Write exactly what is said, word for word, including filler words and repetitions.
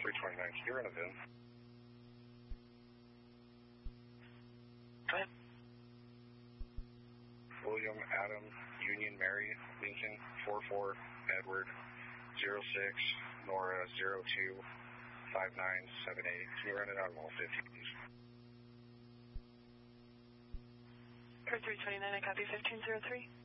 three twenty-nine, can you run a V I N? Go ahead. William, Adam, Union, Mary, Lincoln, four four, Edward, zero six, Nora, zero two, five nine seven eight. Can you run it out of all fifty, please? For three twenty-nine, I copy fifteen zero three.